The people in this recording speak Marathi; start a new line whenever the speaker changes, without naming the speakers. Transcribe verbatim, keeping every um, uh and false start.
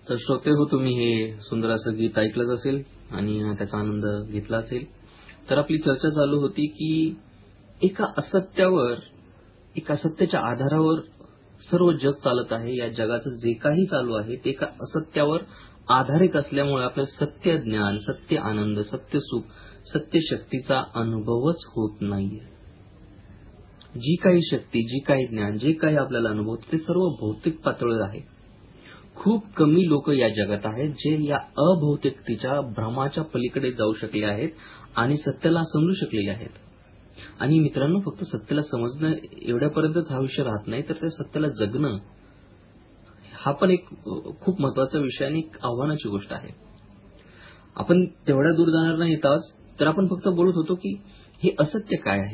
तर श्रोते हो, तुम्ही हे सुंदर असं गीत ऐकलंच असेल आणि त्याचा आनंद घेतला असेल. तर आपली चर्चा चालू होती की एका असत्यावर, एका असत्याच्या आधारावर सर्व जग चालत आहे. या जगाचं जे काही चालू आहे ते एका असत्यावर आधारित असल्यामुळे आपल्याला सत्य ज्ञान, सत्य आनंद, सत्य सुख, सत्य शक्तीचा अनुभवच होत नाहीये. जी काही शक्ती, जी काही ज्ञान, जे काही आपल्याला अनुभवतं ते सर्व भौतिक पातळीवर आहे. खूप कमी लोक या जगात आहेत जे या अभौतिकतेच्या भ्रमाच्या पलीकडे जाऊ शकले आहेत आणि सत्याला समजू शकलेले आहेत. आणि मित्रांनो, फक्त सत्याला समजणं एवढ्यापर्यंतच हा विषय राहत नाही, तर त्या सत्याला जगणं हा पण एक खूप महत्वाचा विषय आणि एक आव्हानाची गोष्ट आहे. आपण तेवढ्या दूर जाणार नाही आज, तर आपण फक्त बोलत होतो की हे असत्य काय आहे.